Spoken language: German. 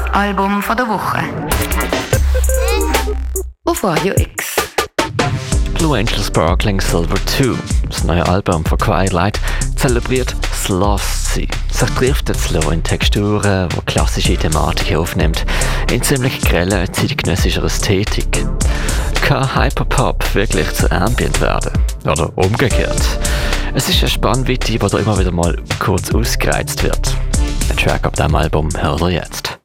Album von der Woche. Auf Radio X. Blue Angel Sparkling Silver 2, das neue Album von Quiet, zelebriert das Lost-Sein. Sich driftet slow in Texturen, die klassische Thematiken aufnimmt, in ziemlich grellen, zeitgenössischer Ästhetik. Kann Hyperpop wirklich zu Ambient werden? Oder umgekehrt? Es ist eine Spannweite, die da immer wieder mal kurz ausgereizt wird. Ein Track auf diesem Album hört ihr jetzt.